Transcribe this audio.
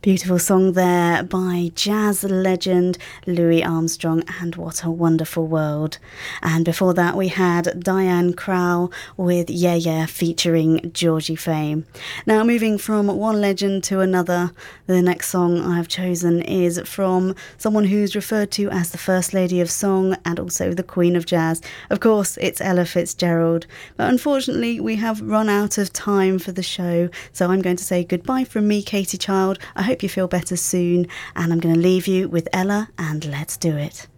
Beautiful song there by jazz legend Louis Armstrong, and What a Wonderful World. And before that we had Diane Crowell with Yeah Yeah featuring Georgie Fame. Now moving from one legend to another, the next song I've chosen is from someone who's referred to as the First Lady of Song and also the Queen of Jazz. Of course, it's Ella Fitzgerald. But unfortunately, we have run out of time for the show, so I'm going to say goodbye from me, Katie Child. I hope you feel better soon, and I'm going to leave you with Ella and Let's Do It.